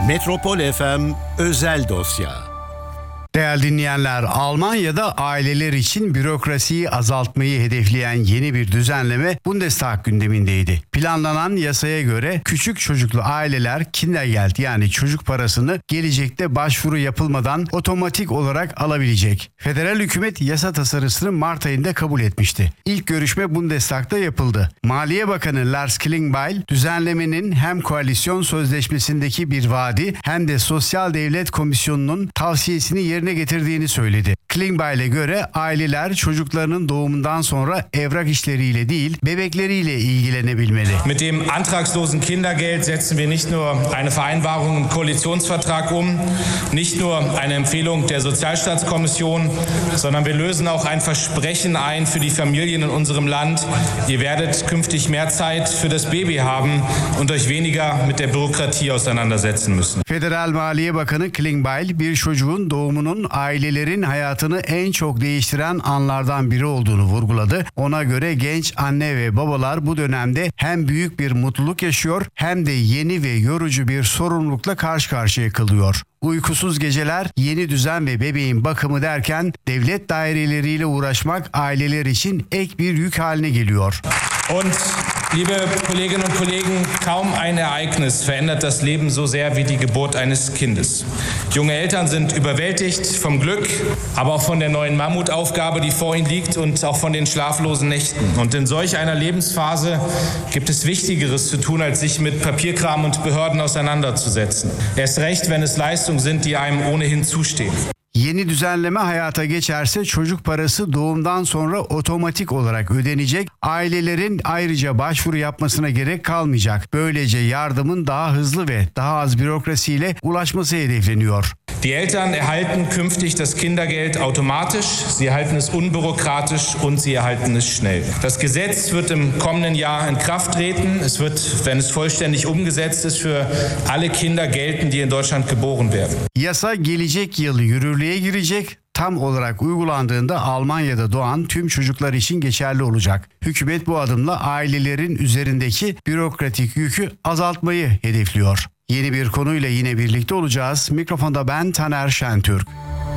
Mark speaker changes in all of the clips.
Speaker 1: Metropol FM özel dosya.
Speaker 2: Değerli dinleyenler, Almanya'da aileler için bürokrasiyi azaltmayı hedefleyen yeni bir düzenleme Bundestag gündemindeydi. Planlanan yasaya göre küçük çocuklu aileler Kindergeld yani çocuk parasını gelecekte başvuru yapılmadan otomatik olarak alabilecek. Federal hükümet yasa tasarısını Mart ayında kabul etmişti. İlk görüşme Bundestag'da yapıldı. Maliye Bakanı Lars Klingbeil, düzenlemenin hem koalisyon sözleşmesindeki bir vaadi hem de Sosyal Devlet Komisyonu'nun tavsiyesini yerine getirdiğini söyledi. Klingbeil'e göre aileler çocuklarının doğumundan sonra evrak işleriyle değil, bebekleriyle ilgilenebilmeli.
Speaker 3: Mit dem antragslosen Kindergeld setzen wir nicht nur eine Vereinbarung im Koalitionsvertrag nicht nur eine Empfehlung der Sozialstaatskommission, sondern wir lösen auch ein Versprechen ein für die Familien in unserem Land. Ihr werdet künftig mehr Zeit für das Baby haben und euch weniger mit der Bürokratie auseinandersetzen müssen.
Speaker 2: Federal Maliye Bakanı Klingbeil, bir çocuğun doğumunun ailelerin hayatını en çok değiştiren anlardan biri olduğunu vurguladı. Ona göre genç anne ve babalar bu dönemde hem büyük bir mutluluk yaşıyor hem de yeni ve yorucu bir sorumlulukla karşı karşıya kalıyor. Uykusuz geceler, yeni düzen ve bebeğin bakımı derken devlet daireleriyle uğraşmak aileler için ek bir yük haline geliyor.
Speaker 3: Und liebe Kolleginnen und Kollegen, kaum ein Ereignis verändert das Leben so sehr wie die Geburt eines Kindes. Junge Eltern sind überwältigt vom Glück, aber auch von der neuen Mammutaufgabe, die vor ihnen liegt und auch von den schlaflosen Nächten. Und in solch einer Lebensphase gibt es Wichtigeres zu tun, als sich mit Papierkram und Behörden auseinanderzusetzen. Erst recht, wenn es Leistungen sind, die einem ohnehin zustehen.
Speaker 2: Yeni düzenleme hayata geçerse çocuk parası doğumdan sonra otomatik olarak ödenecek. Ailelerin ayrıca başvuru yapmasına gerek kalmayacak. Böylece yardımın daha hızlı ve daha az bürokrasiyle ulaşması hedefleniyor.
Speaker 3: Die Eltern erhalten künftig das Kindergeld automatisch, sie erhalten es unbürokratisch und sie erhalten es schnell. Das Gesetz wird im kommenden Jahr in Kraft treten. Es wird, wenn es vollständig umgesetzt ist, für alle Kinder gelten, die in Deutschland geboren werden.
Speaker 2: Yasa gelecek yıl yürürlüğe girecek. Tam olarak uygulandığında Almanya'da doğan tüm çocuklar için geçerli olacak. Hükümet bu adımla ailelerin üzerindeki bürokratik yükü azaltmayı hedefliyor. Yeni bir konuyla yine birlikte olacağız. Mikrofonda ben Taner Şentürk.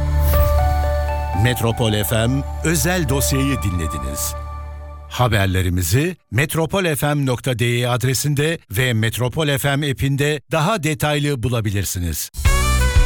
Speaker 1: Metropol FM özel dosyayı dinlediniz. Haberlerimizi metropolfm.de adresinde ve Metropol FM app'inde daha detaylı bulabilirsiniz.